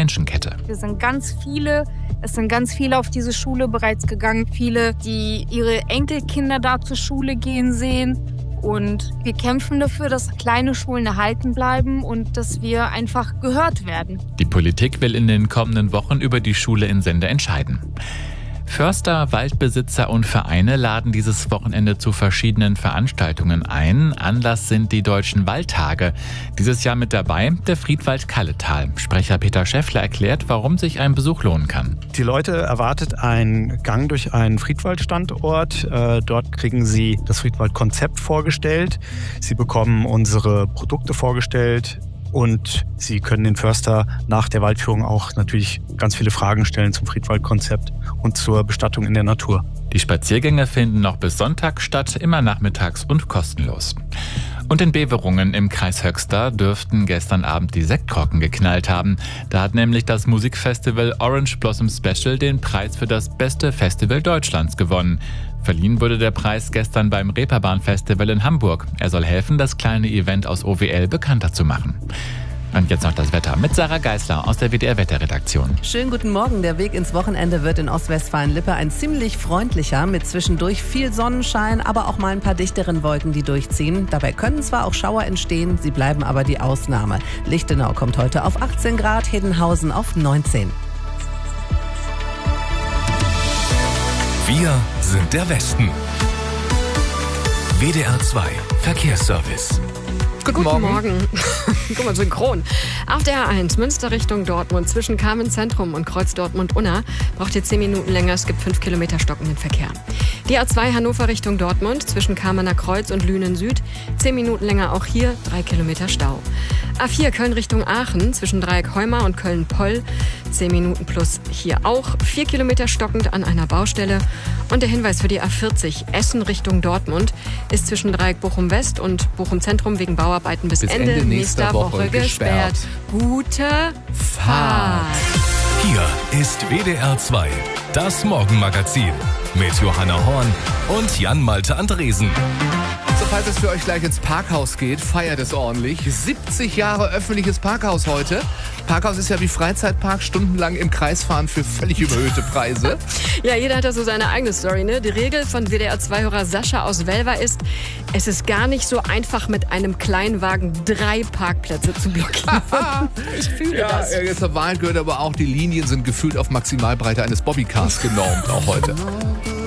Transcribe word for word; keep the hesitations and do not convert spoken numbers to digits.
Menschenkette. Wir sind ganz viele, es sind ganz viele auf diese Schule bereits gegangen. Viele, die ihre Enkelkinder da zur Schule gehen sehen. Und wir kämpfen dafür, dass kleine Schulen erhalten bleiben und dass wir einfach gehört werden. Die Politik will in den kommenden Wochen über die Schule in Sende entscheiden. Förster, Waldbesitzer und Vereine laden dieses Wochenende zu verschiedenen Veranstaltungen ein. Anlass sind die Deutschen Waldtage. Dieses Jahr mit dabei der Friedwald Kalletal. Sprecher Peter Schäffler erklärt, warum sich ein Besuch lohnen kann. Die Leute erwartet ein Gang durch einen Friedwaldstandort. Äh, dort kriegen sie das Friedwaldkonzept vorgestellt. Sie bekommen unsere Produkte vorgestellt. Und Sie können den Förster nach der Waldführung auch natürlich ganz viele Fragen stellen zum Friedwaldkonzept und zur Bestattung in der Natur. Die Spaziergänge finden noch bis Sonntag statt, immer nachmittags und kostenlos. Und in Beverungen im Kreis Höxter dürften gestern Abend die Sektkorken geknallt haben. Da hat nämlich das Musikfestival Orange Blossom Special den Preis für das beste Festival Deutschlands gewonnen. Verliehen wurde der Preis gestern beim Reeperbahn-Festival in Hamburg. Er soll helfen, das kleine Event aus O W L bekannter zu machen. Und jetzt noch das Wetter mit Sarah Geisler aus der W D R-Wetterredaktion. Schönen guten Morgen. Der Weg ins Wochenende wird in Ostwestfalen-Lippe ein ziemlich freundlicher mit zwischendurch viel Sonnenschein, aber auch mal ein paar dichteren Wolken, die durchziehen. Dabei können zwar auch Schauer entstehen, sie bleiben aber die Ausnahme. Lichtenau kommt heute auf achtzehn Grad, Hedenhausen auf neunzehn. Wir sind der Westen. W D R zwei Verkehrsservice. Guten, Guten Morgen. Morgen. Guck mal, synchron. Auf der A eins Münster Richtung Dortmund zwischen Kamen Zentrum und Kreuz Dortmund-Unna braucht ihr zehn Minuten länger. Es gibt fünf Kilometer stockenden Verkehr. Die A zwei Hannover Richtung Dortmund zwischen Kamener Kreuz und Lünen Süd zehn Minuten länger. Auch hier drei Kilometer Stau. A vier Köln Richtung Aachen zwischen Dreieck Heumar und Köln-Poll zehn Minuten plus hier auch. vier Kilometer stockend an einer Baustelle. Und der Hinweis für die A vierzig Essen Richtung Dortmund ist zwischen Dreieck Bochum West und Bochum Zentrum wegen Bauarbeiten bis, bis Ende, Ende nächster, nächster Woche, Woche gesperrt. gesperrt. Gute Fahrt. Hier ist W D R zwei, das Morgenmagazin mit Johanna Horn und Jan-Malte Andresen. So, falls es für euch gleich ins Parkhaus geht, feiert es ordentlich. siebzig Jahre öffentliches Parkhaus heute. Parkhaus ist ja wie Freizeitpark, stundenlang im Kreis fahren für völlig überhöhte Preise. Ja, jeder hat da so seine eigene Story, ne? Die Regel von W D R zwei-Hörer Sascha aus Welver ist, es ist gar nicht so einfach, mit einem Kleinwagen drei Parkplätze zu blockieren. Ich fühle ja, das. Ja, zur Wahrheit gehört aber auch, die Linien sind gefühlt auf Maximalbreite eines Bobbycars genormt, auch heute.